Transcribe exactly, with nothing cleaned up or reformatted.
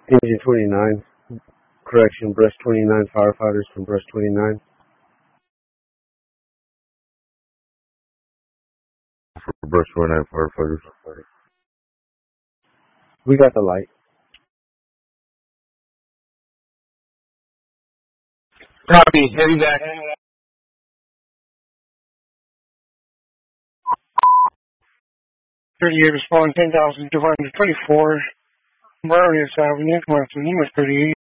Engine twenty-nine. Correction, Brush twenty-nine firefighters from Brush twenty-nine. For Brush twenty-nine firefighters. We got the light. Copy. Heading back. thirty-eight respond ten thousand two hundred twenty-four. Marius Avenue, Martin, thirty-eight.